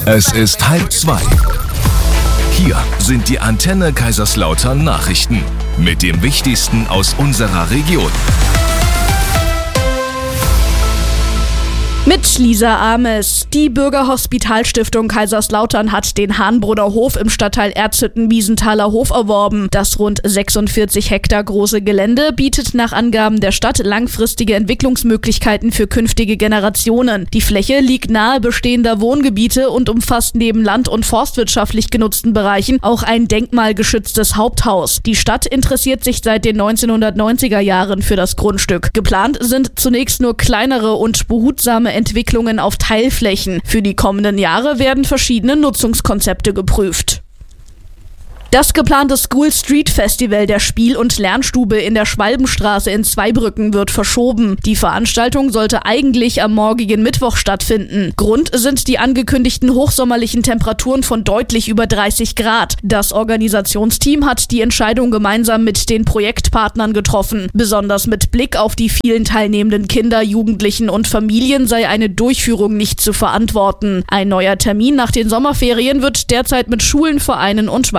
Es ist 1:30. Hier sind die Antenne Kaiserslautern Nachrichten mit dem Wichtigsten aus unserer Region. Mit Lisa Ames. Die Bürgerhospitalstiftung Kaiserslautern hat den Hahnbrunner Hof im Stadtteil Erzhütten-Wiesenthaler Hof erworben. Das rund 46 Hektar große Gelände bietet nach Angaben der Stadt langfristige Entwicklungsmöglichkeiten für künftige Generationen. Die Fläche liegt nahe bestehender Wohngebiete und umfasst neben land- und forstwirtschaftlich genutzten Bereichen auch ein denkmalgeschütztes Haupthaus. Die Stadt interessiert sich seit den 1990er Jahren für das Grundstück. Geplant sind zunächst nur kleinere und behutsame Entwicklungen auf Teilflächen. Für die kommenden Jahre werden verschiedene Nutzungskonzepte geprüft. Das geplante School Street Festival der Spiel- und Lernstube in der Schwalbenstraße in Zweibrücken wird verschoben. Die Veranstaltung sollte eigentlich am morgigen Mittwoch stattfinden. Grund sind die angekündigten hochsommerlichen Temperaturen von deutlich über 30 Grad. Das Organisationsteam hat die Entscheidung gemeinsam mit den Projektpartnern getroffen. Besonders mit Blick auf die vielen teilnehmenden Kinder, Jugendlichen und Familien sei eine Durchführung nicht zu verantworten. Ein neuer Termin nach den Sommerferien wird derzeit mit Schulen, Vereinen und